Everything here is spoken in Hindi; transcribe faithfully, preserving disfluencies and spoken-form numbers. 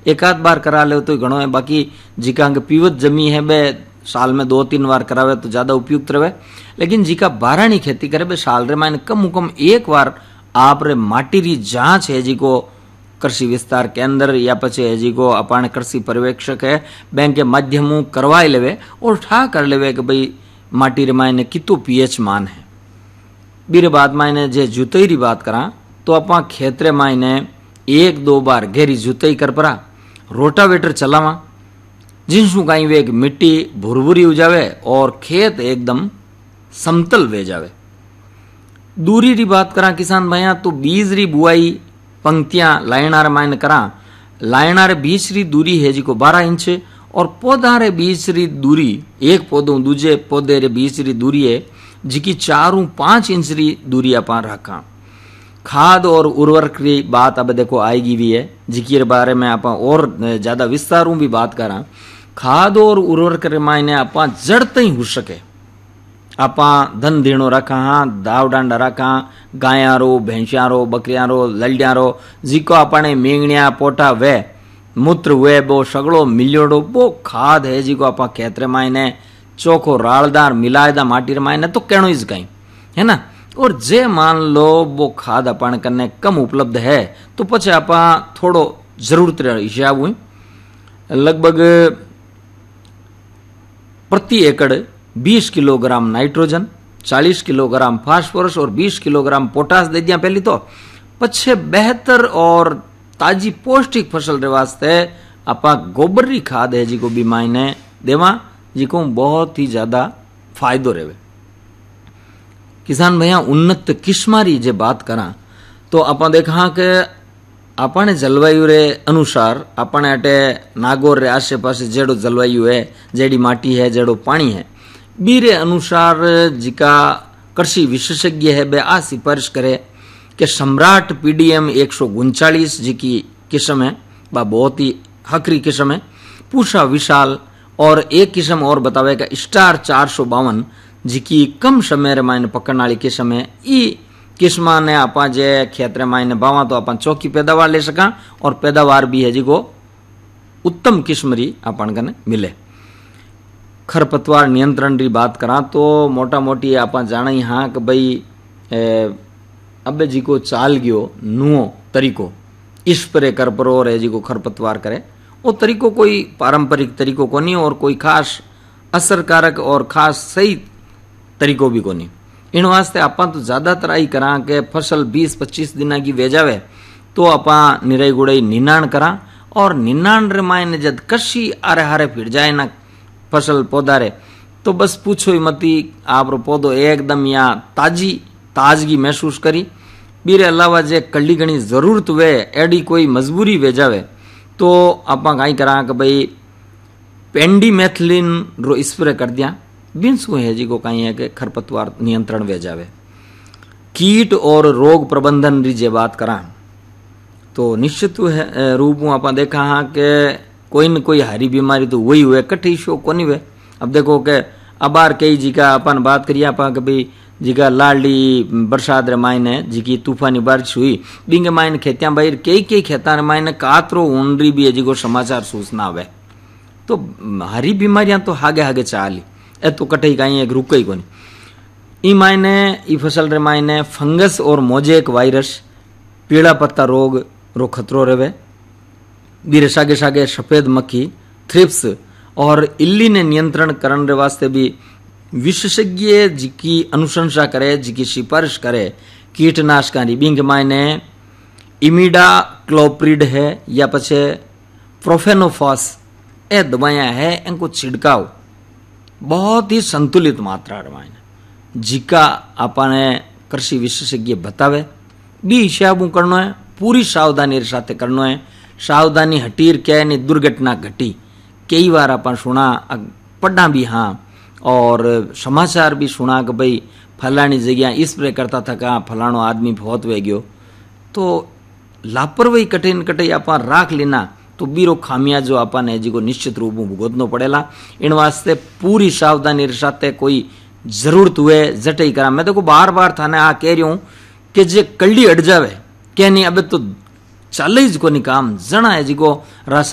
एक आध बार करा ले तो घणो है। बाकी जिका पीवत जमी है बे साल में दो तीन बार करावे तो ज्यादा उपयुक्त रहे। लेकिन जिका बारानी खेती करे बे साल रे मायने कम कम एक बार आप रे माटी री जांच है जी को कृषि विस्तार केंद्र या पछे है जी को अपन कृषि पर्यवेक्षक है बैंक के माध्यम करवाई लेवे और ठा कर लेवे कि भाई माटी रे मायने कितो पीएच मान है। बीरे बाद मायने जे जुताई री बात करा तो अपा खेत रे मायने एक दो बार घेरी जुताई कर परा, रोटावेटर चलावा जिनसु कहीं वे मिट्टी भुरभुरी हो जावे और खेत एकदम समतल वे जावे। दूरी री बात करा किसान भाइया तो बीज री बुआई पंक्तियां लाइनार मायने करा, लाइनार बीच री दूरी है जी को बारह इंच और पौधा रे बीच री दूरी एक पौधों दूजे पौधे रे बीच री दूरी है जिकी चारों पांच इंच री दूरी अपन रखा। खाद और उर्वरक की बात अब देखो आएगी भी है जिकी रे बारे में आप और ज्यादा विस्तारों भी बात करा। खाद और उर्वरक रे मायने आप जड़ते ही हो सके आपा धन धीणो रखा हाँ दाव डांडा रखा गायारो भैंसियारो बकरियारो ललडियारो जिको अपने मेंगणिया पोटा वे मूत्र वे बो सगड़ो मिलियोड़ो बो खाद है जिको आपा खेत रे मायने चोखो रालदार मिलायदा माटी रे मायने तो कहणो ही कहीं है ना। और जे मान लो वो खाद अपन करने कम उपलब्ध है तो पछे आपा थोड़ो जरूरत हिसाब हुई लगभग प्रति एकड़ बीस किलोग्राम नाइट्रोजन, चालीस किलोग्राम फास्फोरस और बीस किलोग्राम पोटास दे दिया पहली तो पछे बेहतर और ताजी पौष्टिक फसल रे वास्ते आपा गोबर री खाद है जी को भी मायने देवा जी को बहुत ही ज्यादा फायदो रहेवे। किसान भैया उन्नत किस्मारी जे बात करा तो आपा देखा के अपने जलवायु रे अनुसार अपने अटे नागौर रे आसे पासे जेड़ो जलवायु है जेड़ी माटी है जेड़ो पानी है बीरे अनुसार जिका कृषि विशेषज्ञ है बे आ सिफारिश करे कि सम्राट पीडीएम एक सौ उनचालीस जिकी किस्म है बा बहुत ही हकरी किस्म है। पूषा विशाल और एक किस्म और बतावेगा स्टार चार सौ बावन जिकी कम समय रे मायने पकड़ने वाली किस्म है। ई किस्मा ने आपा जे खेत रे मायने बावा तो अपन चौकी पैदावार ले सका और पैदावार भी है जी को उत्तम किस्म री अपन कने मिले। खरपतवार नियंत्रण री बात करा तो मोटा मोटी आप जाना हाँ कि भाई अब जी को चाल गयो नुओ तरीको स्प्रे कर परो और जी को खरपतवार करे वो तरीको कोई पारंपरिक तरीको को नहीं और कोई खास असरकारक और खास सही तरीको भी को नहीं। इन वास्ते आप तो ज्यादातर आई करा के फसल बीस पच्चीस दिन की वे जावे तो आपा निराई गुड़ाई निनाण करा और निनाण रे मायने जद कशी आरे हारे फिर जाए ना फसल पौधा रे तो बस पूछो ही मती आप रो पौधो एकदम या ताजी ताजगी महसूस करी। बीरे अलावा जे कड़ी घनी जरूरत वे एडी कोई मजबूरी वे जावे तो आप कहीं करा कि भाई पेंडीमेथिलिन रो स्प्रे कर दिया बिन्स है जी को कहीं है कि खरपतवार नियंत्रण वे जावे। कीट और रोग प्रबंधन री जे बात करा तो निश्चित रूप में आप देखा हाँ के कोई न कोई हरी बीमारी तो वही हुए कठी शो को नहीं हुए। अब देखो के अबार कई जी का अपन बात करिए आप भाई जी का लाली बरसात रे मायने जी की तूफानी बारिश हुई बिंगे मायने खेत्या बाहर कई कई खेता मायने कातरो ऊंडरी भी है जी को समाचार सूचना आवे तो हरी बीमारियां तो हागे हागे चाली ए तो कटई कहीं एक रुक ही को नहीं। ई मायने ई फसल रे मायने फंगस और मोजेक वायरस पीला पत्ता रोग रो खतरो रहे। बीरे सागे सागे सफेद मक्खी थ्रिप्स और इल्ली ने नियंत्रण करने वास्ते भी विशेषज्ञ जिकी अनुशंसा करे जिकी सिफारिश करे कीटनाशक बिंग मायने इमिडा क्लोप्रिड है या पछे प्रोफेनोफॉस ए दवाइयां है इनको छिड़काव बहुत ही संतुलित मात्रा मायने जिका अपने कृषि विशेषज्ञ बतावे बी हिसाब करना है पूरी सावधानी रे साथे करना है। सावधानी हटीर क्या है दुर्घटना घटी कई बार अपन सुना पढ़ा भी हाँ और समाचार भी सुना कि भाई फलानी जगह स्प्रे करता था कहा फलानो आदमी बहुत वे गयो तो लापरवाही कठिन कटे अपन राख लेना तो बीरो खामिया जो अपन है जी को निश्चित रूप में भुगतना पड़ेला। इन वास्ते पूरी सावधानी रे साथे कोई जरूरत हुए जटे करा। मैं देखो बार बार थाने आ कह रही हूं कि जे कल्ली अड़ जावे क्या नहीं अब तो चल ही को नहीं काम जना है जी को